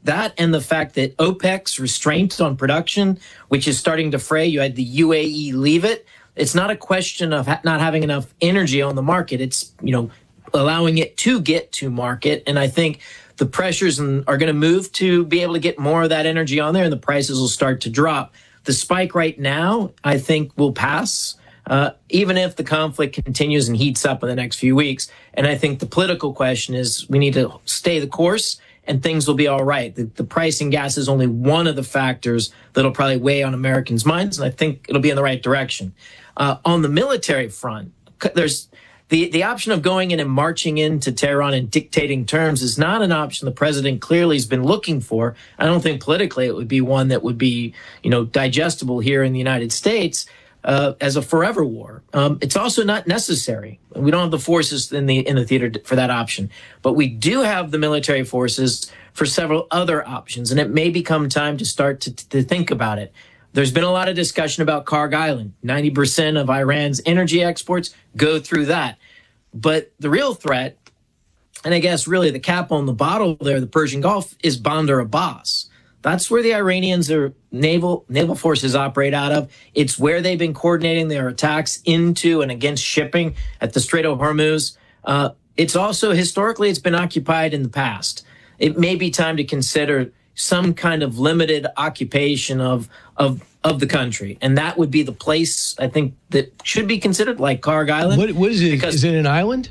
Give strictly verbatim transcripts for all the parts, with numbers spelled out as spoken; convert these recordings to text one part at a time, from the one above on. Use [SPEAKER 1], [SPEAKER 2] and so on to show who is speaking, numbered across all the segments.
[SPEAKER 1] that and the fact that OPEC's restraint on production, which is starting to fray, you had the U A E leave it. It's not a question of ha- not having enough energy on the market. It's, you know, allowing it to get to market. And I think the pressures are going to move to be able to get more of that energy on there, and the prices will start to drop. The spike right now, I think, will pass, uh, even if the conflict continues and heats up in the next few weeks. And I think the political question is we need to stay the course, and things will be all right. The, the price in gas is only one of the factors that'll probably weigh on Americans' minds, and I think it'll be in the right direction. Uh, on the military front, there's the, the option of going in and marching into Tehran and dictating terms is not an option the president clearly has been looking for. I don't think politically it would be one that would be, you know, digestible here in the United States. Uh, as a forever war. Um, it's also not necessary. We don't have the forces in the in the theater for that option, but we do have the military forces for several other options, and it may become time to start to, to think about it. There's been a lot of discussion about Karg Island. ninety percent of Iran's energy exports go through that. But the real threat, and I guess really the cap on the bottle there, the Persian Gulf, is Bandar Abbas. That's where the Iranians are naval naval forces operate out of. It's where they've been coordinating their attacks into and against shipping at the Strait of Hormuz. Uh, it's also historically it's been occupied in the past. It may be time to consider some kind of limited occupation of of of the country, and that would be the place I think that should be considered, like Karg Island.
[SPEAKER 2] What, what is it? Because, is it an island?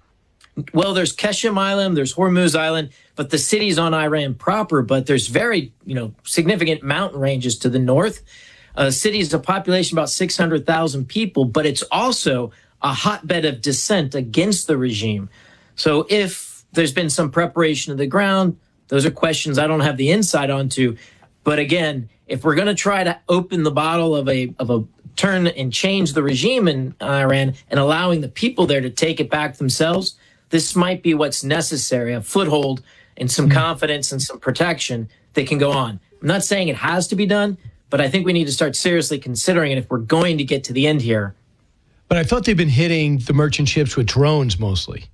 [SPEAKER 1] Well, there's Keshem Island, there's Hormuz Island, but the city's on Iran proper, but there's very, you know, significant mountain ranges to the north. Uh, city is a population about six hundred thousand people, but it's also a hotbed of dissent against the regime. So if there's been some preparation of the ground, those are questions I don't have the insight onto. But again, if we're going to try to open the bottle of a of a turn and change the regime in Iran and allowing the people there to take it back themselves, this might be what's necessary, a foothold and some confidence and some protection that can go on. I'm not saying it has to be done, but I think we need to start seriously considering it if we're going to get to the end here.
[SPEAKER 2] But I thought they've been hitting the merchant ships with drones mostly.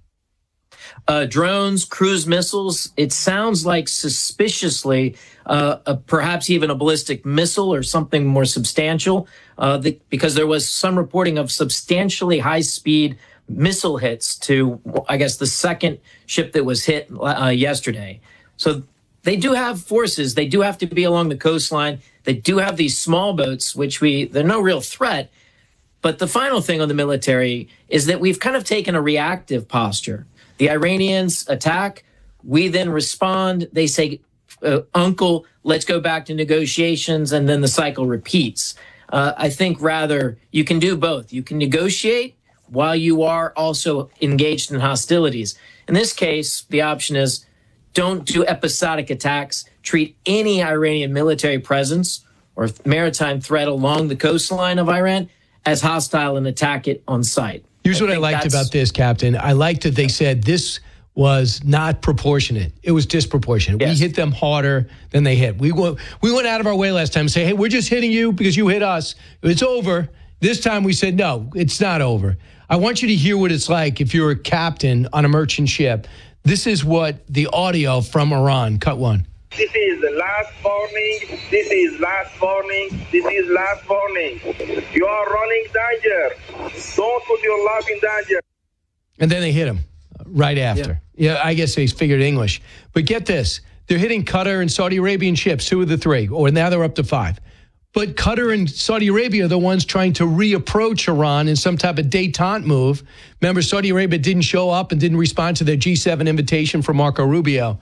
[SPEAKER 1] Uh, drones, cruise missiles. It sounds like suspiciously, uh, a, perhaps even a ballistic missile or something more substantial, uh, the, because there was some reporting of substantially high-speed missile hits to, I guess, the second ship that was hit uh, yesterday. So they do have forces. They do have to be along the coastline. They do have these small boats, which we, they're no real threat. But the final thing on the military is that we've kind of taken a reactive posture. The Iranians attack. We then respond. They say, uh, uncle, let's go back to negotiations. And then the cycle repeats. Uh, I think rather you can do both. You can negotiate while you are also engaged in hostilities. In this case, the option is don't do episodic attacks, treat any Iranian military presence or maritime threat along the coastline of Iran as hostile and attack it on site.
[SPEAKER 2] Here's I what I liked about this, Captain. I liked that they said this was not proportionate. It was disproportionate. Yes. We hit them harder than they hit. We went, we went out of our way last time to say, hey, we're just hitting you because you hit us. It's over. This time we said, no, it's not over. I want you to hear what it's like if you're a captain on a merchant ship. This is what the audio from Iran, cut one.
[SPEAKER 3] This is the last warning. This is last warning. This is last warning. You are running danger. Don't put your life in danger.
[SPEAKER 2] And then they hit him right after. Yeah, yeah I guess they figured English. But get this. They're hitting Qatar and Saudi Arabian ships, two of the three, or now they're up to five. But Qatar and Saudi Arabia are the ones trying to reapproach Iran in some type of détente move. Remember, Saudi Arabia didn't show up and didn't respond to their G seven invitation from Marco Rubio.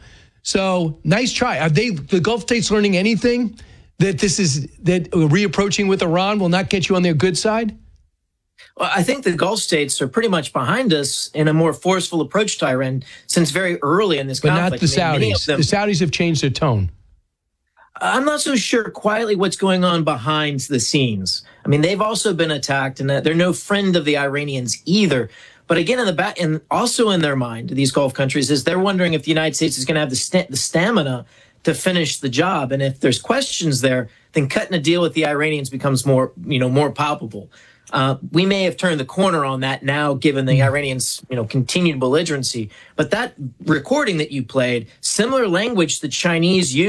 [SPEAKER 2] So nice try. Are they the Gulf states learning anything that this is that reapproaching with Iran will not get you on their good side?
[SPEAKER 1] Well, I think the Gulf states are pretty much behind us in a more forceful approach to Iran since very early in this
[SPEAKER 2] but
[SPEAKER 1] conflict.
[SPEAKER 2] But not the Saudis. Them, the Saudis have changed their tone.
[SPEAKER 1] I'm not so sure quietly what's going on behind the scenes. I mean, they've also been attacked, and they're no friend of the Iranians either. But again, in the back, and also in their mind, these Gulf countries, is they're wondering if the United States is going to have the, st- the stamina to finish the job. And if there's questions there, then cutting a deal with the Iranians becomes more, you know, more palpable. Uh, we may have turned the corner on that now, given the Iranians, you know, continued belligerency. But that recording that you played, similar language the Chinese use.